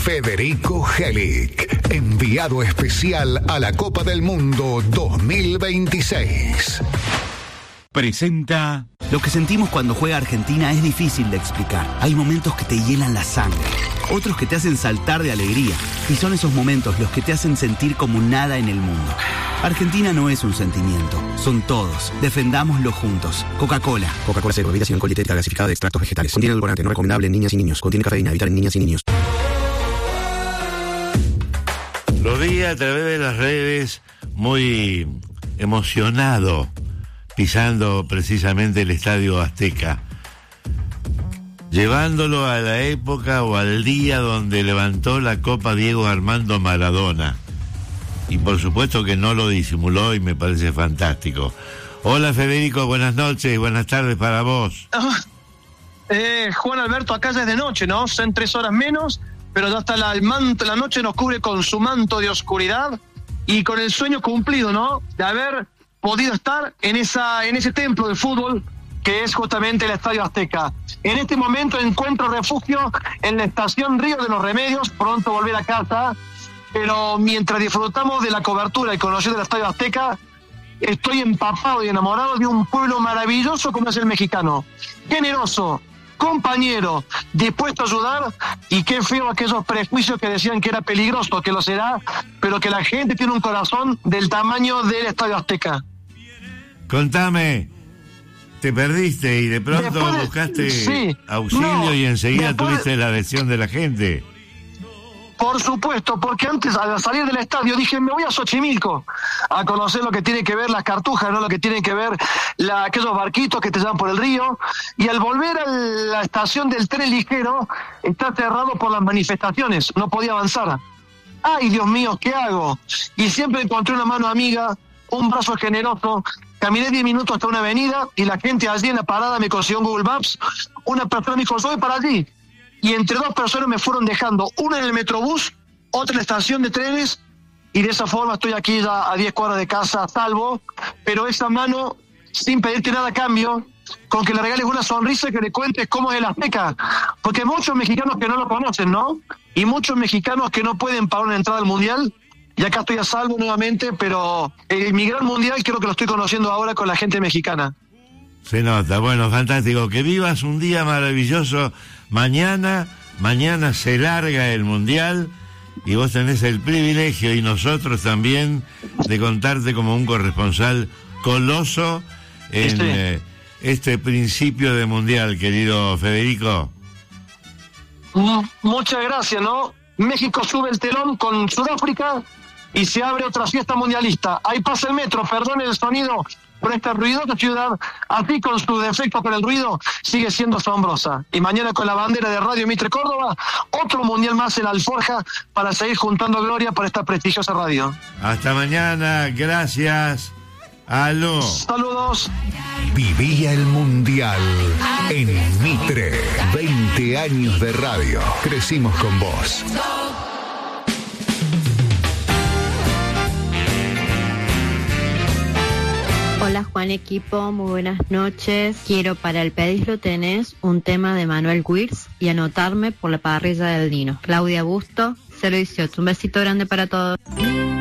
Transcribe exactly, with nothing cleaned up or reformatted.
Federico Helic, enviado especial a la Copa del Mundo dos mil veintiséis. Presenta... Lo que sentimos cuando juega Argentina es difícil de explicar. Hay momentos que te hielan la sangre, otros que te hacen saltar de alegría. Y son esos momentos los que te hacen sentir como nada en el mundo. Argentina no es un sentimiento, son todos. Defendámoslo juntos. Coca-Cola. Coca-Cola cero, bebida sin alcohol, dietética gasificada de extractos vegetales. Contiene edulcorante, no recomendable en niñas y niños. Contiene cafeína, evitar en niñas y niños. Lo vi a través de las redes muy emocionado, pisando precisamente el Estadio Azteca, llevándolo a la época o al día donde levantó la Copa Diego Armando Maradona. Y por supuesto que no lo disimuló y me parece fantástico. Hola Federico, buenas noches y buenas tardes para vos. Ah, eh, Juan Alberto, acá ya es de noche, ¿no? Son tres horas menos, pero ya está la, el manto, la noche nos cubre con su manto de oscuridad y con el sueño cumplido, ¿no? De haber podido estar en esa en ese templo de fútbol que es justamente el Estadio Azteca. En este momento encuentro refugio en la estación Río de los Remedios, pronto volver a casa, pero mientras disfrutamos de la cobertura y conocer del Estadio Azteca, estoy empapado y enamorado de un pueblo maravilloso como es el mexicano, generoso, compañero, dispuesto a ayudar, y qué feo aquellos prejuicios que decían que era peligroso, que lo será, pero que la gente tiene un corazón del tamaño del Estadio Azteca. Contame, te perdiste y de pronto de, buscaste sí, auxilio no, y enseguida después, tuviste la adhesión de la gente. Por supuesto, porque antes al salir del estadio dije, me voy a Xochimilco a conocer lo que tiene que ver las cartujas, no lo que tiene que ver la, aquellos barquitos que te llevan por el río, y al volver a la estación del tren ligero está cerrado por las manifestaciones, no podía avanzar. Ay, Dios mío, ¿qué hago? Y siempre encontré una mano amiga, un brazo generoso. Caminé diez minutos hasta una avenida y la gente allí en la parada me consiguió en Google Maps. Una persona me dijo, yo voy para allí. Y entre dos personas me fueron dejando, una en el Metrobús, otra en la estación de trenes, y de esa forma estoy aquí ya a diez cuadras de casa a salvo, pero esa mano, sin pedirte nada a cambio, con que le regales una sonrisa y que le cuentes cómo es el Azteca, porque hay muchos mexicanos que no lo conocen, ¿no? Y muchos mexicanos que no pueden pagar una entrada al Mundial, y acá estoy a salvo nuevamente, pero el mi gran Mundial creo que lo estoy conociendo ahora con la gente mexicana. Se nota, bueno, fantástico, que vivas un día maravilloso. Mañana, mañana se larga el Mundial y vos tenés el privilegio y nosotros también de contarte como un corresponsal coloso en sí. eh, este principio de Mundial, querido Federico. Muchas gracias, ¿no? México sube el telón con Sudáfrica y se abre otra fiesta mundialista. Ahí pasa el metro, perdón el sonido por esta ruidosa ciudad, así con sus defectos con el ruido, sigue siendo asombrosa. Y mañana con la bandera de Radio Mitre Córdoba, otro mundial más en la alforja para seguir juntando gloria por esta prestigiosa radio. Hasta mañana, gracias. Aló. Saludos. Vivía el Mundial en Mitre. veinte años de radio. Crecimos con vos. Hola Juan equipo, muy buenas noches. Quiero para el Pedislo tenés un tema de Manuel Wirtz y anotarme por la parrilla del Dino. Claudia Busto, cero dieciocho. Un besito grande para todos.